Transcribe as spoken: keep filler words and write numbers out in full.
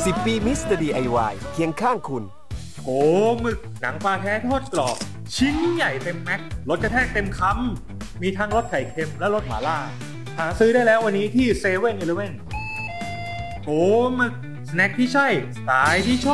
สิบ ปีมิสเตอร์ ดี ไอ วาย เคียงข้างคุณโอ้หมึกหนังปลาแท้ทอดกรอบชิ้นใหญ่เต็มแม็กรสกระแทกเต็มคำมีทั้งรสไข่เค็มและรสหม่าล่าหาซื้อได้แล้ววันนี้ที่เซเว่นอีเลฟเว่นโอ้หมึกสแน็คที่ใช่สไตล์ที่ชอบ